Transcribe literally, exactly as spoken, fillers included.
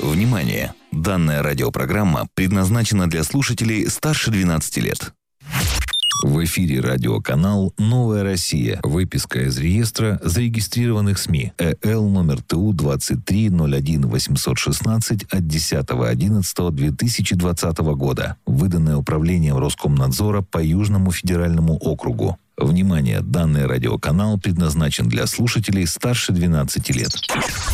Внимание! Данная радиопрограмма предназначена для слушателей старше двенадцати лет. В эфире радиоканал «Новая Россия». Выписка из реестра зарегистрированных СМИ. ЭЛ номер ТУ двадцать три ноль один восемьсот шестнадцать от десятого одиннадцатого две тысячи двадцатого года. Выданное Управлением Роскомнадзора по Южному федеральному округу. Внимание! Данный радиоканал предназначен для слушателей старше двенадцати лет.